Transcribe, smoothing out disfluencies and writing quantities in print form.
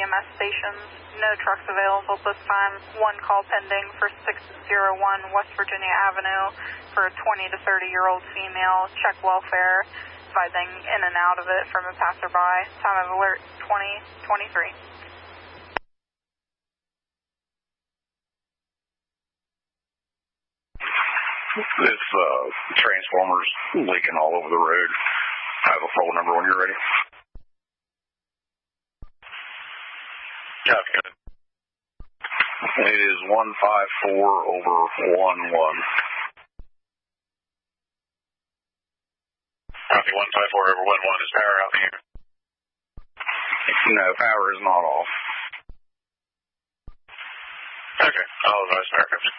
EMS stations. No trucks available at this time. One call pending for 601 West Virginia Avenue for a 20 to 30-year-old female. Check welfare, advising in and out of it from a passerby. Time of alert 2023. This transformer's leaking all over the road. I have a phone number when you're ready. Copy. It is 154/11. Copy 154/11. Is power out here? No, power is not off. Okay, I'll advise power.